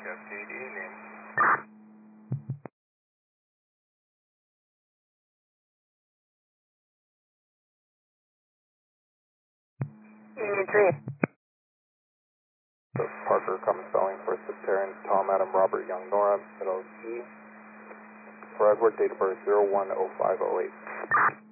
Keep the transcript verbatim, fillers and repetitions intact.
Cascade, name. Union three. Parker comes spelling for Terrence, Tom, Adam, Robert, Young, Nora, middle E. For Edward, date of birth zero one oh five oh eight.